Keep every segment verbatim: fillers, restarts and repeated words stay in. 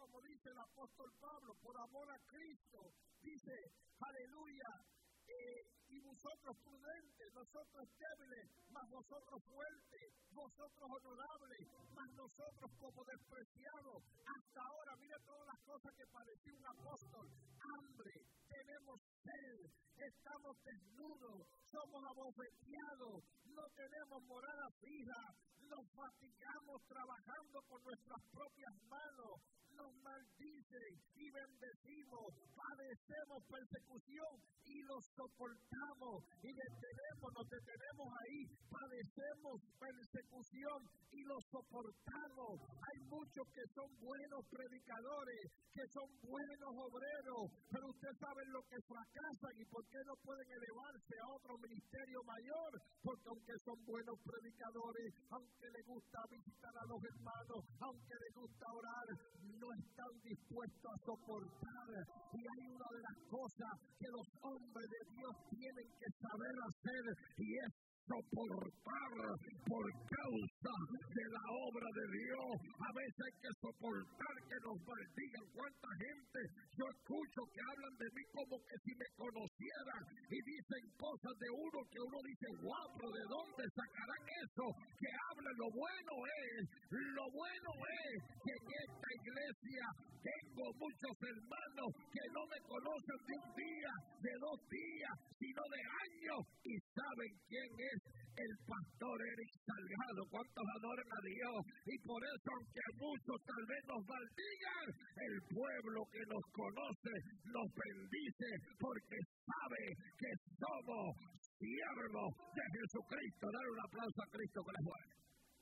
como dice el apóstol Pablo, por amor a Cristo, dice, aleluya, eh, y vosotros prudentes, nosotros débiles, mas vosotros fuertes, vosotros honorables, mas nosotros como despreciados. Hasta ahora, mira todas las cosas que padeció un apóstol: hambre, tenemos sed, estamos desnudos, somos abofeteados, no tenemos morada fija, nos fatigamos trabajando con nuestras propias manos, nos maldicen y bendecimos, padecemos persecución y los soportamos, y detenemos, nos detenemos ahí, padecemos persecución y los soportamos. Hay muchos que son buenos predicadores, que son buenos obreros, pero ustedes saben lo que fracasan y por qué no pueden elevarse a otro ministerio mayor, porque aunque son buenos predicadores, aunque les gusta visitar a los hermanos, aunque les gusta orar, no están dispuestos a soportar. Y hay una de las cosas que los hombres de Dios tienen que saber hacer, y es soportar por causa de la obra de Dios. A veces hay que soportar que nos maldigan. ¿Cuánta gente yo escucho que hablan de mí como que si me conocieran y dicen cosas de uno que uno dice, guau, pero ¿de dónde sacarán eso? Que hablen. Lo bueno es, lo bueno es que en esta iglesia tengo muchos hermanos que no me conocen de un día, de dos días, sino de años, y saben quién es el pastor Eric Salgado. ¿Cuántos adoran a Dios? Y por eso, aunque muchos tal vez nos maldigan, el pueblo que nos conoce nos bendice, porque sabe que somos siervos de Jesucristo. Dar un aplauso a Cristo que les bueno.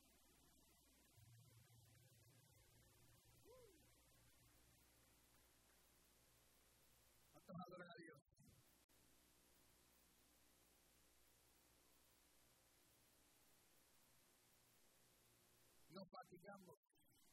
¿Cuántos adoran a Dios? Nos fatigamos